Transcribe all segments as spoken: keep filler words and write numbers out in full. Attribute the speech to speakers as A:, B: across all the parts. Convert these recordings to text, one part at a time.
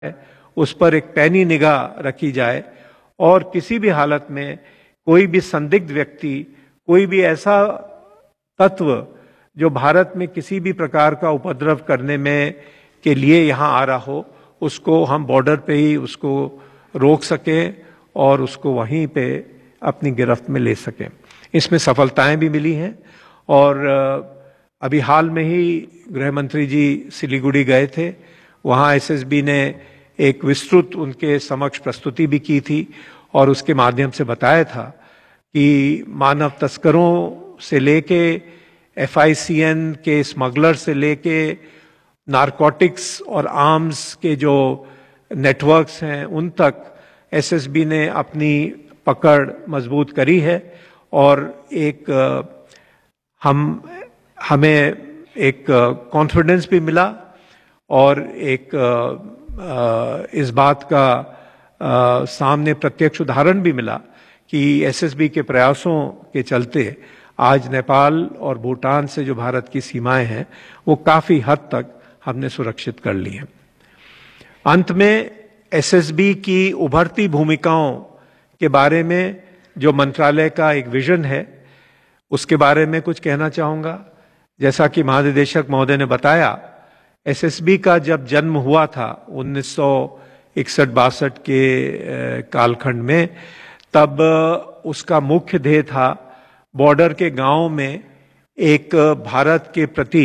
A: उस पर एक पैनी निगाह रखी जाए और किसी भी हालत में कोई भी संदिग्ध व्यक्ति, कोई भी ऐसा तत्व जो भारत में किसी भी प्रकार का उपद्रव करने में के लिए यहां आ रहा हो, उसको हम बॉर्डर पे ही उसको रोक सकें और उसको वहीं पे अपनी गिरफ्त में ले सकें। इसमें सफलताएं भी मिली हैं और अभी हाल में ही गृह मंत्री जी सिलीगुड़ी गए थे। वहां एसएसबी ने एक विस्तृत उनके समक्ष प्रस्तुति भी की थी और उसके माध्यम से बताया था कि मानव तस्करों से लेके एफआईसीएन के स्मगलर से लेके नारकोटिक्स और आर्म्स के जो नेटवर्क्स हैं उन तक एसएसबी ने अपनी पकड़ मजबूत करी है और एक हम हमें एक कॉन्फिडेंस भी मिला और एक इस बात का सामने प्रत्यक्ष उदाहरण भी मिला कि एसएसबी के प्रयासों के चलते आज नेपाल और भूटान से जो भारत की सीमाएं हैं वो काफी हद तक हमने सुरक्षित कर ली हैं। अंत में एसएसबी की उभरती भूमिकाओं के बारे में जो मंत्रालय का एक विजन है उसके बारे में कुछ कहना चाहूंगा। जैसा कि महानिदेशक महोदय ने बताया, एसएसबी का जब जन्म हुआ था उन्नीस सौ इकसठ बासठ के कालखंड में, तब उसका मुख्य ध्येय था बॉर्डर के गांव में एक भारत के प्रति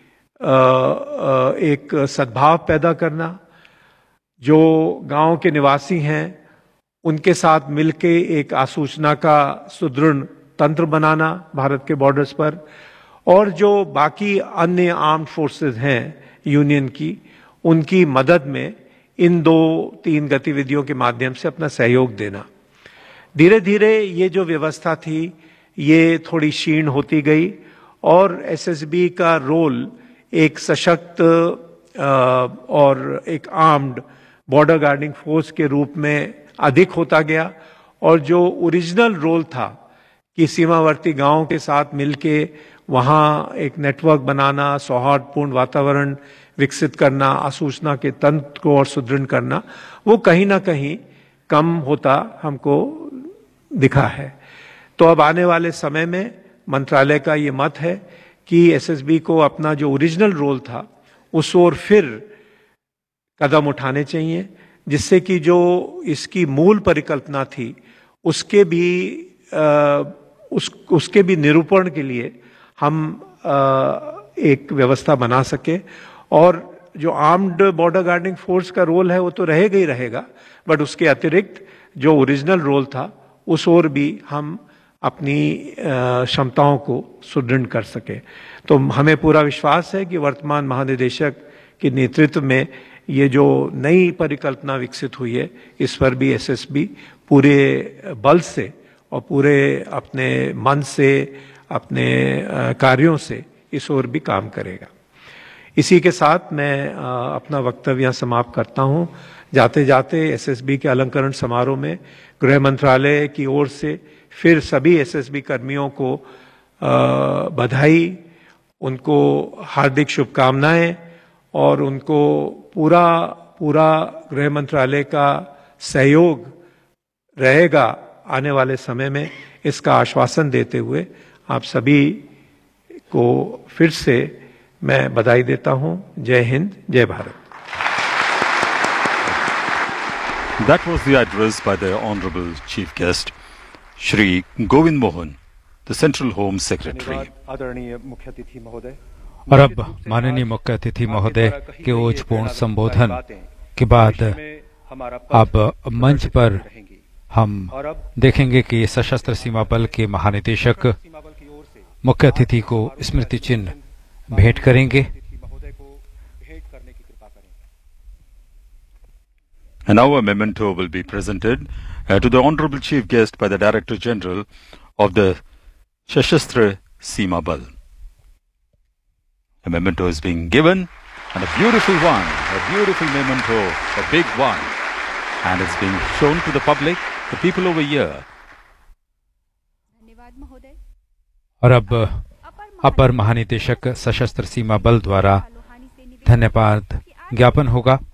A: एक सद्भाव पैदा करना, जो गांव के निवासी हैं उनके साथ मिलके एक आसूचना का सुदृढ़ तंत्र बनाना भारत के बॉर्डर्स पर, और जो बाकी अन्य आर्म्ड फोर्सेस हैं यूनियन की, उनकी मदद में इन दो तीन गतिविधियों के माध्यम से अपना सहयोग देना। धीरे धीरे ये जो व्यवस्था थी ये थोड़ी क्षीण होती गई और एसएसबी का रोल एक सशक्त और एक आर्म्ड बॉर्डर गार्डिंग फोर्स के रूप में अधिक होता गया और जो ओरिजिनल रोल था कि सीमावर्ती गांवों के साथ मिलके वहां एक नेटवर्क बनाना, सौहार्दपूर्ण वातावरण विकसित करना, आसूचना के तंत्र को और सुदृढ़ करना, वो कहीं ना कहीं कम होता हमको दिखा है। तो अब आने वाले समय में मंत्रालय का ये मत है कि एसएसबी को अपना जो ओरिजिनल रोल था उस ओर फिर कदम उठाने चाहिए, जिससे कि जो इसकी मूल परिकल्पना थी उसके भी आ, उस उसके भी निरूपण के लिए हम आ, एक व्यवस्था बना सके। और जो आर्म्ड बॉर्डर गार्डिंग फोर्स का रोल है वो तो रहेगा ही रहेगा, बट उसके अतिरिक्त जो ओरिजिनल रोल था उस ओर भी हम अपनी क्षमताओं को सुदृढ़ कर सके। तो हमें पूरा विश्वास है कि वर्तमान महानिदेशक के नेतृत्व में ये जो नई परिकल्पना विकसित हुई है इस पर भी एसएसबी पूरे बल से और पूरे अपने मन से, अपने कार्यों से इस ओर भी काम करेगा। इसी के साथ मैं अपना वक्तव्य समाप्त करता हूं। जाते जाते एसएसबी के अलंकरण समारोह में गृह मंत्रालय की ओर से फिर सभी एसएसबी कर्मियों को बधाई, उनको हार्दिक शुभकामनाएं और उनको पूरा पूरा गृह मंत्रालय का सहयोग रहेगा आने वाले समय में, इसका आश्वासन देते हुए आप सभी को फिर से मैं बधाई देता हूं। जय हिंद, जय Bharat.
B: That was the address by the Honorable Chief Guest, Shri Govind Mohan, the Central Home Secretary.
C: और अब माननीय मुख्य अतिथि महोदय के ओजपूर्ण संबोधन के बाद अब मंच पर हम देखेंगे कि सशस्त्र सीमा बल के महानिदेशक मुख्य अतिथि को स्मृति चिन्ह भेंट करेंगे।
B: And now a memento will be presented uh, to the Honorable Chief Guest by the Director General of the Sashastra Seema Bal. A memento is being given, and a beautiful one, a beautiful memento, a big one, and it's being shown to the public, the people over here.
C: और अब अपर महानिदेशक सशस्त्र सीमा बल द्वारा धन्यवाद ज्ञापन होगा।